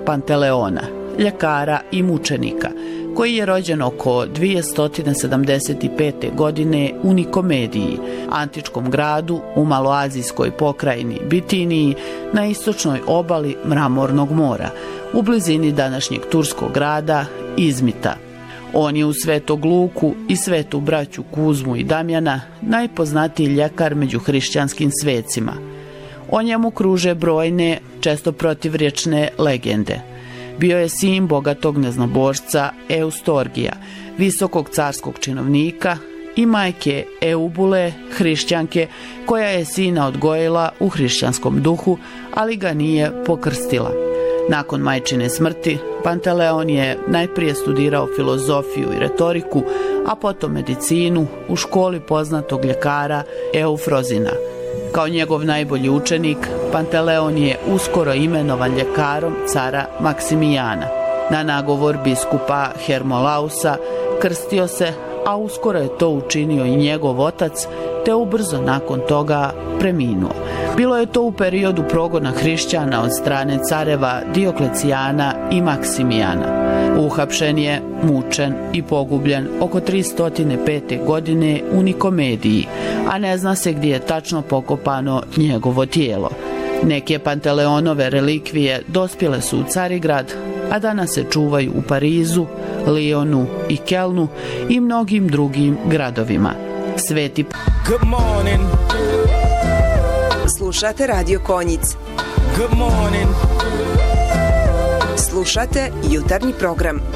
Panteleona, ljekara i mučenika, koji je rođen oko 275. godine u Nikomediji, antičkom gradu u maloazijskoj pokrajini Bitiniji na istočnoj obali Mramornog mora, u blizini današnjeg turskog grada Izmita. On je u Svetog Luku i Svetu braću Kuzmu i Damjana najpoznatiji ljekar među hrišćanskim svecima. O njemu kruže brojne, često protivrječne legende. Bio je sin bogatog neznabošca Eustorgija, visokog carskog činovnika, i majke Eubule, hrišćanke, koja je sina odgojila u hrišćanskom duhu, ali ga nije pokrstila. Nakon majčine smrti, Panteleon je najprije studirao filozofiju i retoriku, a potom medicinu u školi poznatog ljekara Eufrozina. Kao njegov najbolji učenik, Panteleon je uskoro imenovan ljekarom cara Maksimijana. Na nagovor biskupa Hermolausa krstio se, a uskoro je to učinio i njegov otac, te ubrzo nakon toga preminuo. Bilo je to u periodu progona hrišćana od strane careva Dioklecijana i Maksimijana. Uhapšen je, mučen i pogubljen oko 305. godine u Nikomediji, a ne zna se gdje je tačno pokopano njegovo tijelo. Neke Panteleonove relikvije dospjele su u Carigrad, a danas se čuvaju u Parizu, Lionu i Kelnu i mnogim drugim gradovima. Sveti Good morning. Slušate Radio Konjic. Good morning. Slušate jutarnji program